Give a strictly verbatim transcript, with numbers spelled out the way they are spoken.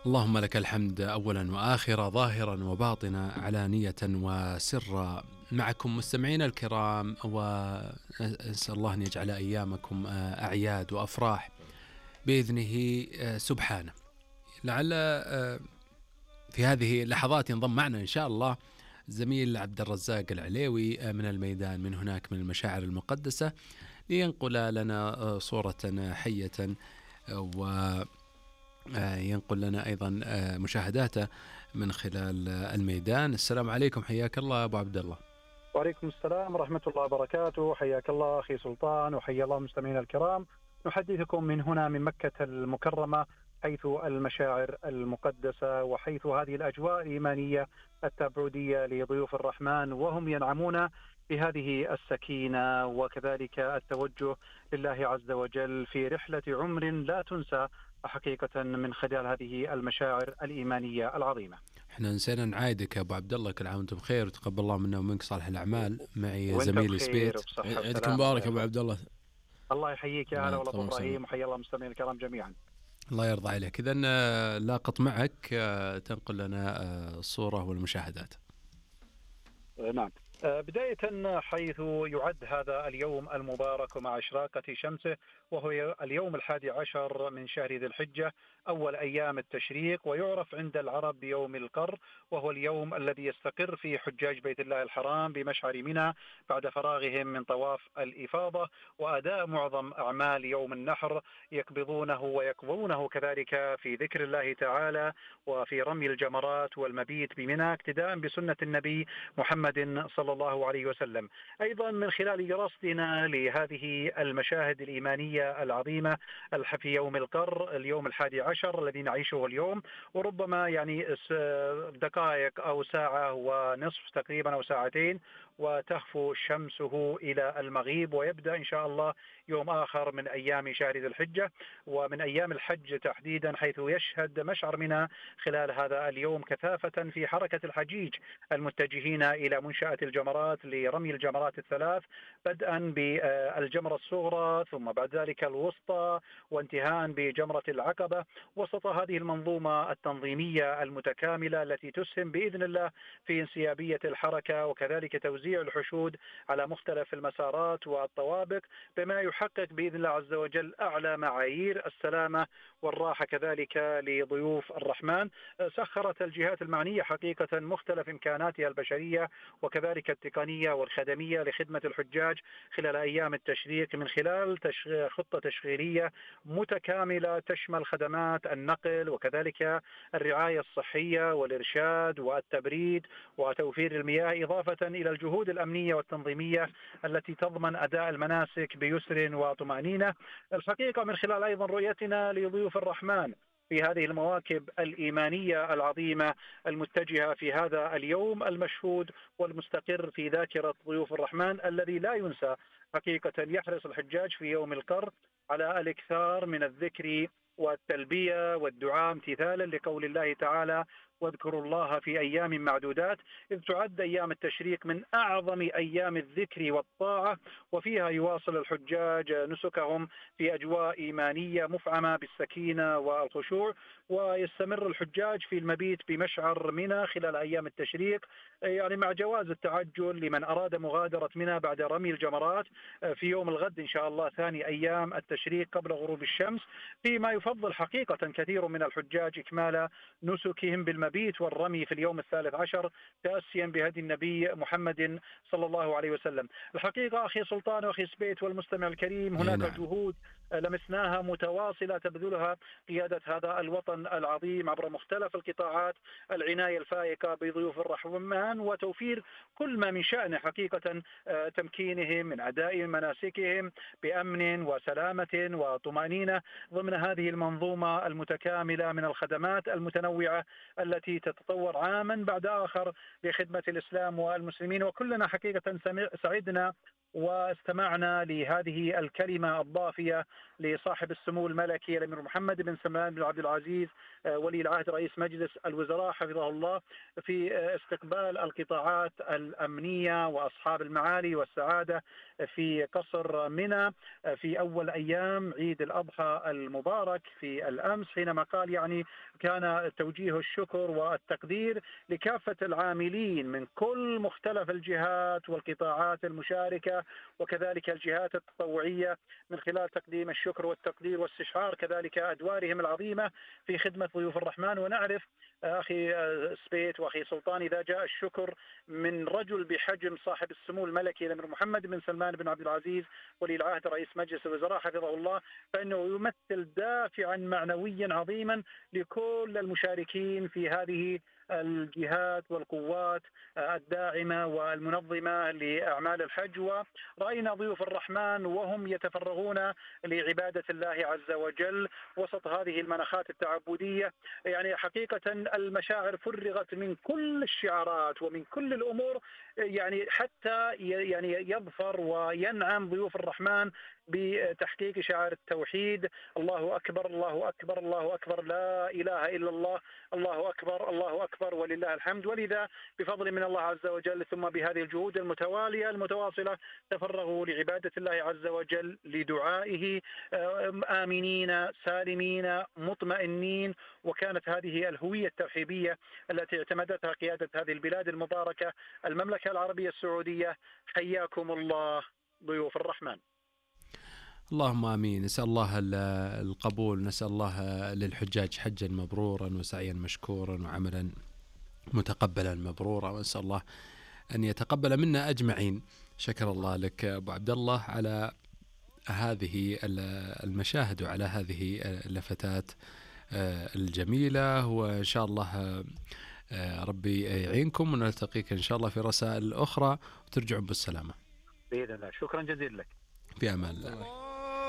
اللهم لك الحمد أولا وآخرا، ظاهرا وباطنا، علانية وسرا. معكم مستمعين الكرام، ونسأل الله أن يجعل أيامكم أعياد وأفراح بإذنه سبحانه. لعل في هذه اللحظات ينضم معنا إن شاء الله زميل عبد الرزاق العليوي من الميدان، من هناك من المشاعر المقدسة، لينقل لنا صورة حية و ينقل لنا أيضا مشاهداته من خلال الميدان. السلام عليكم، حياك الله أبو عبد الله. وعليكم السلام ورحمة الله وبركاته. حياك الله أخي سلطان، وحيا الله مستمعين الكرام. نحدثكم من هنا من مكة المكرمة، حيث المشاعر المقدسة، وحيث هذه الأجواء الإيمانية التبعودية لضيوف الرحمن، وهم ينعمون بهذه السكينة وكذلك التوجه لله عز وجل في رحلة عمر لا تنسى حقيقة من خلال هذه المشاعر الإيمانية العظيمة. احنا نسينا نعايدك يا ابو عبد الله، كل عام وانتم بخير وتقبل الله منا ومنك صالح الاعمال. معي زميلي سبيت. عيدكم مبارك ابو عبد الله. الله يحييك يا هلا والله ابو ابراهيم، وحيا الله المستمعين الكرام جميعا. الله يرضى عليك. اذا لاقط معك تنقل لنا الصورة والمشاهدات. نعم، بداية حيث يعد هذا اليوم المبارك مع إشراقة شمسه، وهو اليوم الحادي عشر من شهر ذي الحجة، أول أيام التشريق، ويعرف عند العرب بيوم القر، وهو اليوم الذي يستقر فيه حجاج بيت الله الحرام بمشعر منى بعد فراغهم من طواف الإفاضة وأداء معظم أعمال يوم النحر، يقبضونه ويقضونه كذلك في ذكر الله تعالى وفي رمي الجمرات والمبيت بمنى، اقتداء بسنة النبي محمد صلى الله عليه وسلم. أيضا من خلال رصدنا لهذه المشاهد الإيمانية العظيمة في يوم القر، اليوم الحادي عشر الذي نعيشه اليوم، وربما يعني دقائق أو ساعة ونصف تقريبا أو ساعتين وتهفو شمسه إلى المغيب، ويبدأ إن شاء الله يوم آخر من أيام شهر ذي الحجة ومن أيام الحج تحديدا، حيث يشهد مشعر منى خلال هذا اليوم كثافة في حركة الحجيج المتجهين إلى منشأة الجمرات لرمي الجمرات الثلاث، بدءا بالجمرة الصغرى ثم بعد ذلك الوسطى وانتهاء بجمرة العقبة، وسط هذه المنظومة التنظيمية المتكاملة التي تسهم بإذن الله في انسيابية الحركة وكذلك توزيع الحشود على مختلف المسارات والطوابق، بما يحقق بإذن الله عز وجل أعلى معايير السلامة والراحة كذلك لضيوف الرحمن. سخرت الجهات المعنية حقيقة مختلف إمكاناتها البشرية وكذلك التقنية والخدمية لخدمة الحجاج خلال أيام التشريق، من خلال خطة تشغيلية متكاملة تشمل خدمات النقل وكذلك الرعاية الصحية والإرشاد والتبريد وتوفير المياه، إضافة إلى الجهود الأمنية والتنظيمية التي تضمن أداء المناسك بيسر وطمأنينة. الحقيقة من خلال أيضا رؤيتنا لضيوف الرحمن في هذه المواكب الإيمانية العظيمة المتجهة في هذا اليوم المشهود والمستقر في ذاكرة ضيوف الرحمن، الذي لا ينسى حقيقة، يحرص الحجاج في يوم القر على الإكثار من الذكر والتلبية والدعاء امتثالا لقول الله تعالى: واذكروا الله في أيام معدودات، إذ تعد أيام التشريق من أعظم أيام الذكر والطاعة، وفيها يواصل الحجاج نسكهم في أجواء إيمانية مفعمة بالسكينة والخشوع، ويستمر الحجاج في المبيت بمشعر منى خلال أيام التشريق، يعني مع جواز التعجل لمن أراد مغادرة منى بعد رمي الجمرات في يوم الغد إن شاء الله ثاني أيام التشريق قبل غروب الشمس، فيما يفضل حقيقة كثير من الحجاج إكمال نسكهم بالمبيت والرمي في اليوم الثالث عشر تأسيا بهدي النبي محمد صلى الله عليه وسلم. الحقيقة أخي سلطان وأخي سبيت والمستمع الكريم، هناك نعم. جهود لمسناها متواصلة تبذلها قيادة هذا الوطن العظيم عبر مختلف القطاعات، العناية الفائقة بضيوف الرحمن وتوفير كل ما من شأنه حقيقة تمكينهم من أداء مناسكهم بأمن وسلامة وطمأنينة ضمن هذه المنظومة المتكاملة من الخدمات المتنوعة التي تتطور عاما بعد آخر لخدمة الإسلام والمسلمين. وكلنا حقيقة سعدنا واستمعنا لهذه الكلمة الضافية لصاحب السمو الملكي الأمير محمد بن سلمان بن عبد العزيز ولي العهد رئيس مجلس الوزراء حفظه الله في استقبال القطاعات الأمنية وأصحاب المعالي والسعادة في قصر منى في أول أيام عيد الأضحى المبارك في الأمس، حينما قال يعني كان توجيه الشكر والتقدير لكافة العاملين من كل مختلف الجهات والقطاعات المشاركة وكذلك الجهات التطوعية من خلال تقديم الشكر والتقدير واستشعار كذلك أدوارهم العظيمة في خدمة ضيوف الرحمن. ونعرف أخي سبيت وأخي سلطان إذا جاء الشكر من رجل بحجم صاحب السمو الملكي الأمير محمد بن سلمان بن عبد العزيز ولي العهد رئيس مجلس الوزراء حفظه الله، فإنه يمثل دافعا معنويا عظيما لكل المشاركين في هذه الجهات والقوات الداعمة والمنظمة لأعمال الحج. ورأينا ضيوف الرحمن وهم يتفرغون لعبادة الله عز وجل وسط هذه المناخات التعبدية، يعني حقيقة المشاعر فرغت من كل الشعارات ومن كل الأمور، يعني حتى يعني يظفر وينعم ضيوف الرحمن بتحقيق شعار التوحيد: الله أكبر الله أكبر الله أكبر لا إله إلا الله، الله أكبر الله أكبر ولله الحمد. ولذا بفضل من الله عز وجل ثم بهذه الجهود المتوالية المتواصلة تفرغوا لعبادة الله عز وجل لدعائه آمنين سالمين مطمئنين. وكانت هذه الهوية الترحيبية التي اعتمدتها قيادة هذه البلاد المباركة المملكة العربية السعودية. حياكم الله ضيوف الرحمن. اللهم آمين. نسأل الله القبول، نسأل الله للحجاج حجا مبرورا وسعيا مشكورا وعملا متقبلا مبرورا، ونسأل الله أن يتقبل منا أجمعين. شكر الله لك أبو عبد الله على هذه المشاهد وعلى هذه اللفتات الجميلة، وإن شاء الله ربي يعينكم ونلتقيك إن شاء الله في رسائل أخرى وترجعون بالسلامة بإذن الله. شكرا جزيلا لك. في أمان الله.